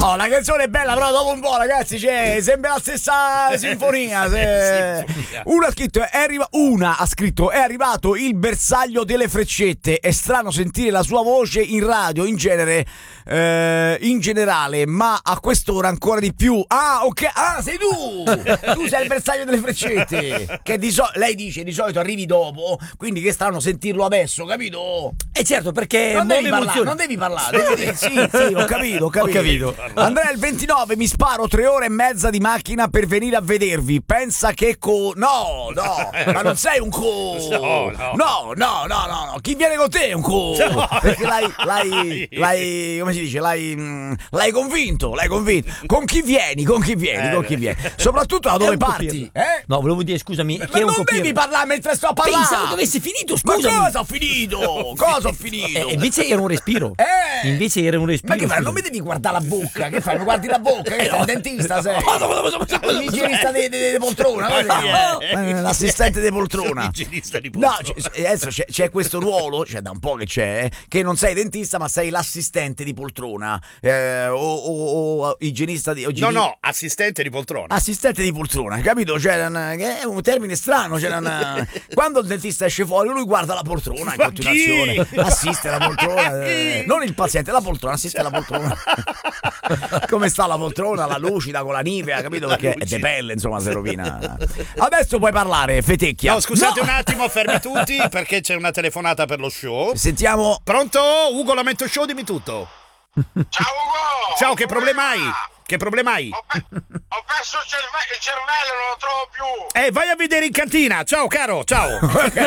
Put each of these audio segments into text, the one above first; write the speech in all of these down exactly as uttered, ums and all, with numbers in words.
No, la canzone è bella, però dopo un po', ragazzi, cioè, sembra la stessa sinfonia. Se... Una ha scritto, è arriva... Una ha scritto, è arrivato il bersaglio delle freccette. È strano sentire la sua voce in radio, in genere, eh, in generale, ma a quest'ora ancora di più. Ah, ok, ah, sei tu! Tu sei il bersaglio delle freccette. Che di so... Lei dice, di solito arrivi dopo, quindi che strano sentirlo adesso, capito? E certo, perché non devi parlare, non devi parlare. Devi... Sì, sì, ho capito, ho capito. Ho capito. Andrea il ventinove, mi sparo tre ore e mezza di macchina per venire a vedervi. Pensa che co... No, no, ma non sei un co... No, no. No, no, no, no, no. Chi viene con te è un co... No. Perché l'hai, l'hai, l'hai, come si dice, l'hai, mh, l'hai convinto, l'hai convinto. Con chi vieni, con chi vieni, Eh, con chi vieni. Soprattutto da dove parti, eh? No, volevo dire, scusami, Ma chi è un non copiere? devi parlare mentre sto a parlare. Pensavo che avessi finito, Ma scusami. cosa ho finito? Cosa ho finito? Eh, invece era un respiro. Eh! Invece era un respiro. Ma che fai? Non mi devi guardare la bocca, che fai? Mi guardi la bocca? Che sei un dentista, sei? L'igienista di, di, di poltrona, come si chiama? Eh, l'assistente di poltrona. L'igienista di No, poltrona. c'è, adesso c'è, c'è questo ruolo, c'è da un po' che c'è, che non sei dentista, ma sei l'assistente di poltrona. Eh, o, o, o igienista di. O No, no, assistente di poltrona. Assistente di poltrona, capito? Cioè, un- che è un termine strano. Cioè, un- quando il dentista esce fuori, lui guarda la poltrona in Ma continuazione, chi? assiste la poltrona, Ma chi? eh, non il paziente, la poltrona, assiste la poltrona. Come sta la poltrona, la lucida con la nivea, capito? Perché è de pelle, insomma, si rovina. Adesso puoi parlare, fetecchia. No, scusate No! un attimo, fermi tutti, perché c'è una telefonata per lo show. Sentiamo. Pronto? Ugo Lamento Show, dimmi tutto. Ciao Ugo! Ciao, che problema hai? Che problema hai? Ho, pe- ho perso il, cerve- il cervello, non lo trovo più! Eh, vai a vedere in cantina. Ciao, caro, ciao.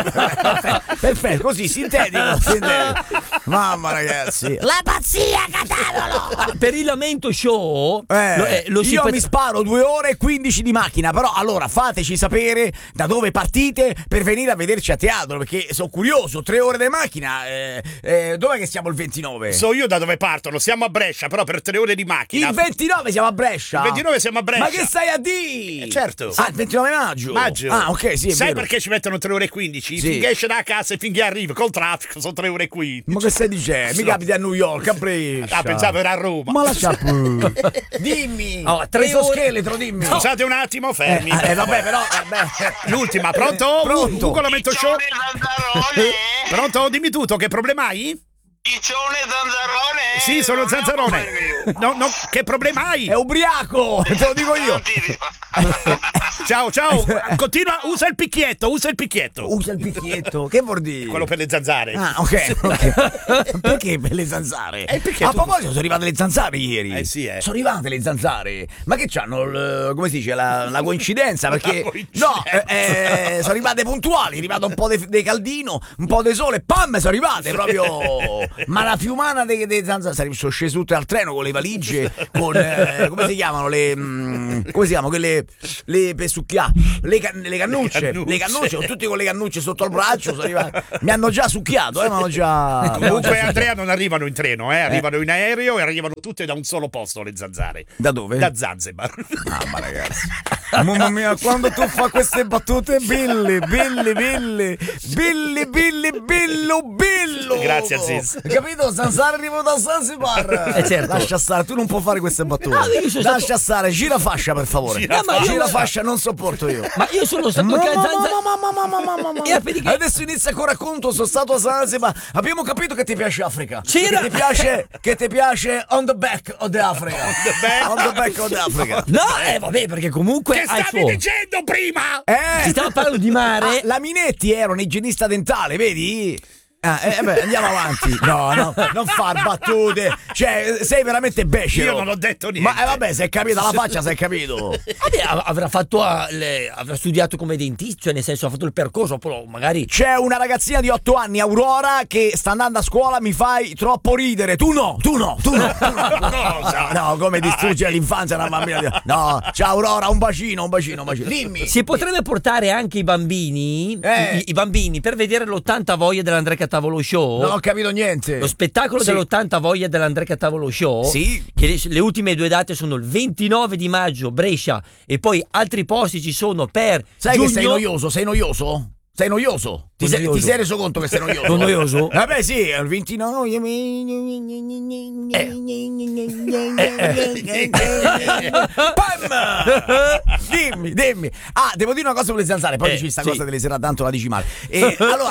Perfetto, così sintetico, sintetico. Mamma ragazzi, la pazzia, Catavolo! Per il Lamento Show Eh, lo, eh, lo si io pot- mi sparo due ore e quindici di macchina, però allora fateci sapere da dove partite per venire a vederci a teatro, perché sono curioso. Tre ore di macchina, eh, eh, dov'è che siamo il ventinove? So io da dove partono. Siamo a Brescia, però per tre ore di macchina. Il ventinove siamo a Brescia. Il ventinove siamo a Brescia. Ma che stai a dire? Eh, certo. Ah, il ventinove maggio. Maggio. Ah, ok, sì, è Sai vero. perché ci mettono tre ore e quindici? Sì. Finché esce da casa e finché arriva col traffico sono tre ore e quindici. Ma che stai dicendo? Mi No. capita a New York, a Brescia. Ah, pensavo era a Roma. Ma lascia pure. Dimmi. Oh, tre Preso ore- scheletro, dimmi. Scusate un attimo, fermi. Eh, eh, vabbè, però, vabbè. L'ultima, pronto? Pronto. Ugo Lamento Show. Piccione Zanzarone! Pronto? Dimmi tutto, che problema hai? Piccione Zanzarone! Sì, sono Non è un Zanzarone. po' No, no, che problema hai? È ubriaco, te lo dico io. Non ti dico. Ciao, ciao. Continua, usa il picchietto, usa il picchietto. Usa il picchietto, che vuol dire? Quello per le zanzare. Ah, ok, ok. Perché per le zanzare? Eh, perché A tu- proposito, sono arrivate le zanzare ieri. Eh, sì, eh. Sono arrivate le zanzare. Ma che c'hanno, il- come si dice, la, la coincidenza? Perché, La coincidenza. no, eh, eh, sono arrivate puntuali. È arrivato un po' di caldino, un po' di sole, pam, sono arrivate proprio. Ma la fiumana delle de zanzare. Saremo- Sono scesi tutte al treno con le valigie, con, eh, come si chiamano, le, mm, come si chiamano, quelle, le per succhiare, le, can- le cannucce, Le cannucce. le cannucce, con tutti con le cannucce sotto al braccio, sono arrivati. Mi hanno già succhiato, eh, mi hanno già... mi hanno già Comunque, succhiato. Andrea, non arrivano in treno, eh? Arrivano in aereo e arrivano tutte da un solo posto le zanzare. Da dove? Da Zanzibar. Mamma ragazzi. Mamma mia, quando tu fai queste battute, Billy, Billy, Billy, Billy, Billy, Billo, Billo. Grazie, Aziz. Capito? Zanzare arriva da Zanzibar. Eh, certo. Lascia stare, tu non puoi fare queste battute. No, io sono Lascia stato- stare, gira fascia per favore. Gira ma io fascia. gira fascia non sopporto io. Ma io sono stato Mamma, anche a Zanzibar. mamma, mamma, mamma, mamma, mamma. E vedi che- Adesso inizia con racconto, sono stato a Zanzibar. Abbiamo capito che ti piace Africa. C'era- Che ti piace, che ti piace on the back of the Africa. back. On the back of the Africa. No, eh vabbè, perché comunque Che hai stavi fuoco. dicendo prima? Eh, Si stava parlando di mare. ah, la Minetti era un igienista dentale, vedi? Ah, eh, beh, andiamo avanti. No, no, non far battute. Cioè, sei veramente becero. Io non ho detto niente. Ma eh, vabbè, si è capita la faccia, si è capito. Vabbè, av- avrà fatto ah, le- avrà studiato come dentista, cioè nel senso ha fatto il percorso, però magari C'è una ragazzina di otto anni, Aurora, che sta andando a scuola, mi fai troppo ridere. Tu no, tu no, tu no. Tu no, Cosa? no, come distruggere l'infanzia una bambina. di- No, ciao Aurora, un bacino, un bacino, un bacino. Dimmi. si potrebbe portare anche i bambini, Eh. i, i bambini per vedere l'ottanta voglia dell'Andrea Catavolo Show. Non ho capito niente. Lo spettacolo Sì. dell'ottanta voglia dell'Andrea Catavolo Show. Sì. Che le, le ultime due date sono il ventinove di maggio Brescia e poi altri posti ci sono per Sai giugno. che sei noioso, sei noioso? Sei noioso. Ti sei, ti sei reso conto che sei noioso? Sono noioso? Vabbè, sì, il ventinove. Pam! Dimmi, dimmi. Ah, devo dire una cosa sulle zanzare, poi Eh, dici sta sì. cosa delle sera tanto la dici male. E allora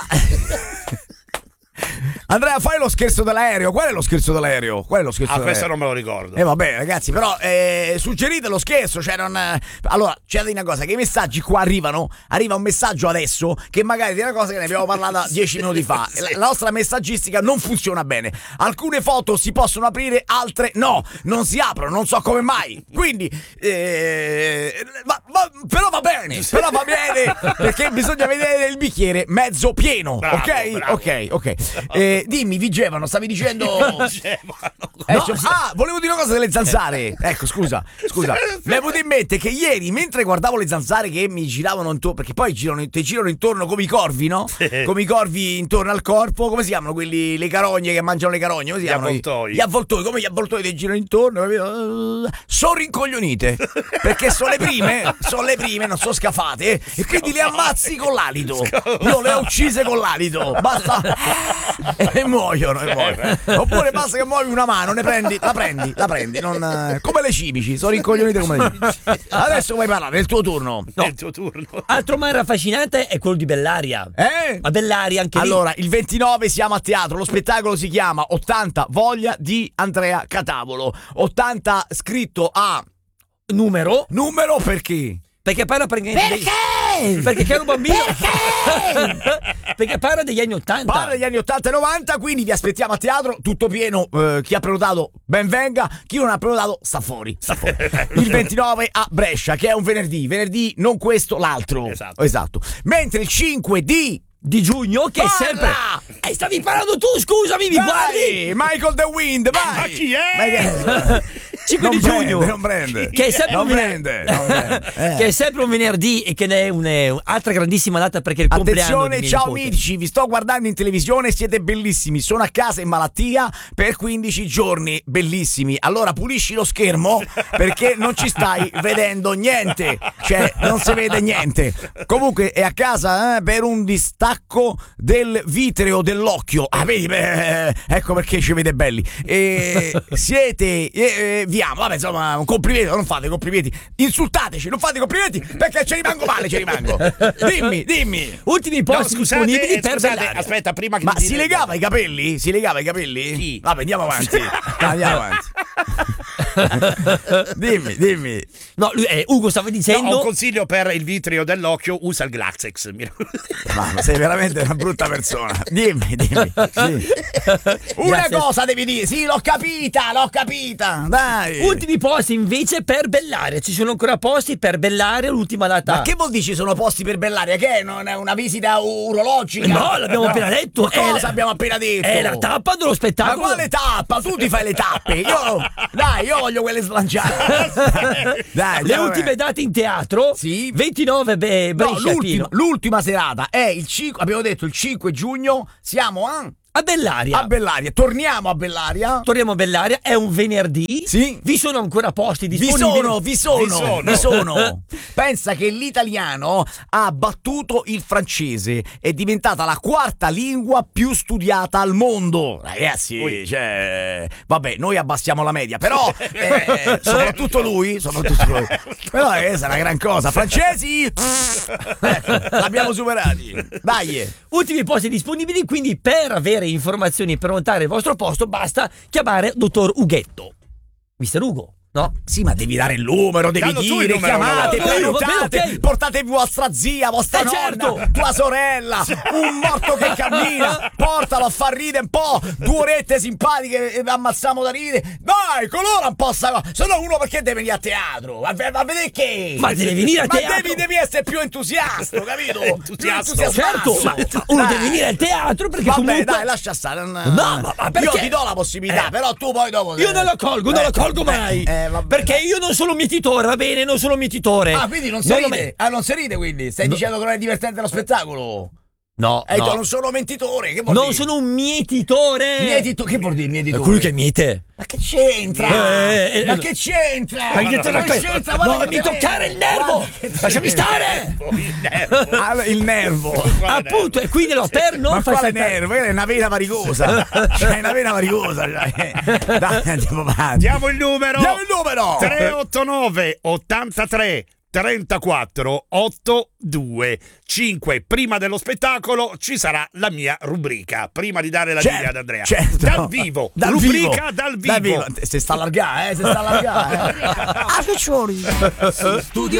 Andrea, fai lo scherzo dell'aereo. Qual è lo scherzo dell'aereo? Qual è lo scherzo Ah, dell'aereo? questo non me lo ricordo. Eh vabbè ragazzi, però eh, suggerite lo scherzo, cioè non... Allora, c'è da dire una cosa, che i messaggi qua arrivano, arriva un messaggio adesso che magari di una cosa che ne abbiamo parlata dieci minuti fa. La, la nostra messaggistica non funziona bene. Alcune foto si possono aprire, altre no, non si aprono, non so come mai. Quindi, eh, ma, ma, però va bene, però va bene, perché bisogna vedere il bicchiere mezzo pieno, Bravo, ok? bravo. Ok, ok. Eh, dimmi, Vigevano, stavi dicendo... Eh, No, cioè- ah, volevo dire una cosa delle zanzare. Ecco, scusa, scusa. Mi è venuto in mente che ieri, mentre guardavo le zanzare che mi giravano intorno, perché poi girano, ti girano intorno come i corvi, no? Come i corvi intorno al corpo. Come si chiamano quelli, le carogne che mangiano le carogne? Come si Gli chiamano? avvoltoi. Gli avvoltoi, come gli avvoltoi ti girano intorno, capito? Sono rincoglionite. Perché sono le prime, sono le prime, non sono scafate. E quindi le ammazzi con l'alito. Io le ho uccise con l'alito. Basta. E muoiono, e muoiono. Oppure basta che muovi una mano, ne prendi, la prendi, la prendi, non, eh, come le cimici, sono rincoglionite come le cimici. Adesso vuoi parlare, è il tuo turno. È il tuo turno. Altro mare affascinante è quello di Bellaria. Eh? A Bellaria anche lì. Allora, il ventinove siamo a teatro, lo spettacolo si chiama ottanta Voglia di Andrea Catavolo. ottanta scritto a Numero? numero perché? Perché parla praticamente dei- Perché che ero bambino? Perché parla degli anni ottanta. Parla degli anni ottanta e novanta, quindi vi aspettiamo a teatro, tutto pieno, eh, chi ha prenotato ben venga, chi non ha prenotato sta fuori, sta fuori. Il ventinove a Brescia, che è un venerdì, venerdì non questo, l'altro. Esatto. Esatto. Mentre il cinque di Di giugno che è Parla! sempre. Eh, stavi parlando tu, scusami, mi Vai, guardi? Michael The Wind, vai. Ma chi è? Ma che- cinque Non di giugno. prende, non prende. Che è sempre Non un vener- prende, non prende. Eh. Che è sempre un venerdì e che ne è un'altra grandissima data perché è il compleanno Attenzione, di mio ciao nipote. amici, vi sto guardando in televisione, siete bellissimi. Sono a casa in malattia per quindici giorni, bellissimi. Allora pulisci lo schermo perché non ci stai vedendo niente, cioè non si vede niente. Comunque è a casa eh, per un distacco del vitreo dell'occhio. Ah, vedi, beh, ecco perché ci vede belli. E siete eh, eh, vi amo, vabbè, insomma, un complimento, non fate complimenti. Insultateci, non fate complimenti perché ci rimango male, ci rimango. Dimmi, dimmi. Ultimi No, posti scusate, disponibili eh, per scusate, Bellaria. aspetta, prima che Ma mi si dite- legava i capelli? Si legava i capelli? Chi? Vabbè, andiamo avanti. Andiamo avanti. dimmi, dimmi. No, lui, eh, Ugo stava No, dicendo. ho un consiglio per il vitrio dell'occhio, usa il Glaxex. Mi- Ma sei veramente una brutta persona. Dimmi, dimmi. Sì. Una Grazie. cosa devi dire. Sì, l'ho capita, l'ho capita. Dai. Ultimi posti invece per Bellaria. Ci sono ancora posti per Bellaria, l'ultima data. Ma che vuol dire ci sono posti per Bellaria? Che è? Non è una visita urologica? No, l'abbiamo appena detto. Ma È cosa la- abbiamo appena detto? È la tappa dello Ma spettacolo. quale tappa? Tu ti fai le tappe. Io, dai, io voglio quelle slanciate. Dai, Le andiamo ultime avanti. date in teatro. Sì. ventinove Be- No, Brescia l'ultima, Pino. l'ultima serata è il cinque, abbiamo detto il cinque giugno, siamo a, A Bellaria. a Bellaria, torniamo a Bellaria. Torniamo a Bellaria, è un venerdì. Sì. Vi sono ancora posti Vi disponibili. sono, vi sono, Vi sono. vi sono. Pensa che l'italiano ha battuto il francese, è diventata la quarta lingua più studiata al mondo. Ragazzi, Ui. cioè, vabbè, noi abbassiamo la media, però eh, soprattutto lui, soprattutto lui. Però eh, questa è una gran cosa. Francesi, ecco, l'abbiamo superati. Dai. Ultimi posti disponibili, quindi per avere informazioni e prenotare il vostro posto basta chiamare dottor Ughetto. Mister Ugo, no? Sì, ma devi dare il numero, devi Danno tu il dire, numero, chiamate, no, no, prenotate, vabbè, ok. portatevi vostra zia, vostra Eh, nonna, certo. tua sorella, un morto che cammina, portalo a far ridere un po', due orette simpatiche e ammazziamo da ridere. Dai, colora un po' sta cosa. Se no uno perché deve venire a teatro? Ma, ma vedere che? Ma deve venire a Ma teatro. devi, devi essere più entusiasta, capito? Entusiasta. Più entusiasmato. Certo, ma uno Dai. deve venire al teatro perché Vabbè, comunque. dai, lascia stare. Non... No, ma- ma perché? Io ti do la possibilità, Eh. però tu poi dopo. Io non la colgo, non Eh, la colgo eh, mai. eh, vabbè, perché dai. io non sono mietitore, va bene, non sono mietitore. Ah, quindi non si lo ride? me- Ah, non si ride quindi? Stai No. dicendo che non è divertente lo spettacolo? No, Eh, no. non sono mentitore, che vuol Non dire? sono un mietitore. Mietito, che vuol dire È mietitore? colui che miete. Ma che c'entra? Eh, eh, ma eh, che c'entra? Ma che Ma che c'entra? Guarda non che mi te- toccare il nervo! Guarda che te- Lasciami stare! Il nervo. Ah, il nervo. Quale Appunto, e quindi lo per non Ma fai quale saltare- nervo? È una vena varicosa. C'hai una vena varicosa. Cioè. Dai, andiamo avanti. Diamo il numero. Diamo il numero. tre otto nove ottantatré trentaquattro ottantadue cinque. Prima dello spettacolo ci sarà la mia rubrica. Prima di dare la Certo, linea ad Andrea. certo. Dal vivo. Dal rubrica vivo. dal vivo. Se sta allargando, eh, se sta allargando. Eh. Ah, che c'hori? Studio